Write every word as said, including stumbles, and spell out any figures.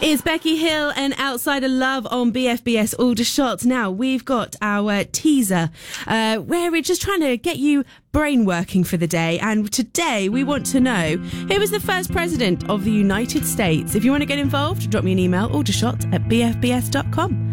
It's Becky Hill and Outside of Love on B F B S Aldershot. Now, we've got our teaser uh, where we're just trying to get you brain working for the day. And today we want to know who was the first president of the United States. If you want to get involved, drop me an email, aldershot at b f b s dot com.